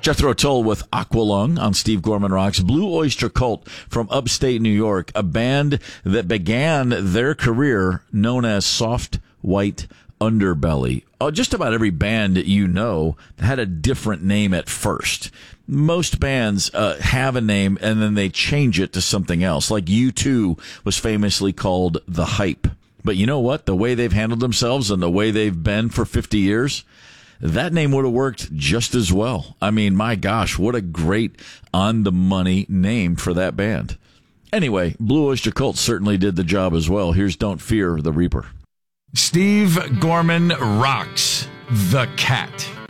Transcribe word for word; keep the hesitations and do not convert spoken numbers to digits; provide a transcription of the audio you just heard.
Jethro Tull with Aqualung on Steve Gorman Rocks. Blue Oyster Cult from upstate New York, a band that began their career known as Soft White Underbelly. Oh, just about every band you know had a different name at first. Most bands uh, have a name and then they change it to something else. Like U two was famously called The Hype. But you know what? The way they've handled themselves and the way they've been for fifty years, that name would have worked just as well. I mean, my gosh, what a great on-the-money name for that band. Anyway, Blue Oyster Cult certainly did the job as well. Here's Don't Fear the Reaper. Steve Gorman Rocks, The Cat.